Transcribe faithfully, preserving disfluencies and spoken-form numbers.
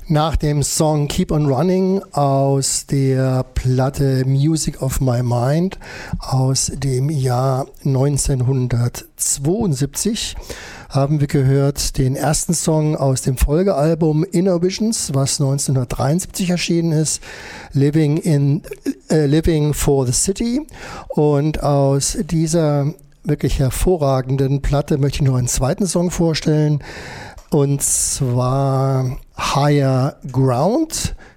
Nach dem Song Keep on Running aus der Platte Music of My Mind aus dem Jahr neunzehnhundertzweiundsiebzig haben wir gehört den ersten Song aus dem Folgealbum Inner Visions, was neunzehnhundertdreiundsiebzig erschienen ist, Living, in, äh, Living for the City. Und aus dieser wirklich hervorragenden Platte möchte ich noch einen zweiten Song vorstellen, und zwar Higher Ground.